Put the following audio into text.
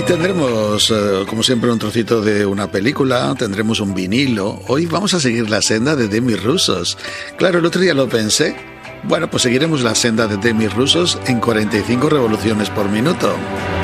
tendremos, como siempre, un trocito de una película, tendremos un vinilo. Hoy vamos a seguir la senda de Demis Roussos. Claro, el otro día lo pensé. Bueno, pues seguiremos la senda de Demis Roussos en 45 revoluciones por minuto.